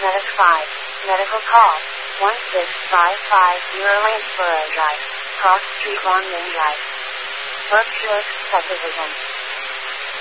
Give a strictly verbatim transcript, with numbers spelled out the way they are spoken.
Medic five. Medical call. one six five five zero Lanesboro Drive. Cross Street Long Main Drive. Berkshire Subdivision.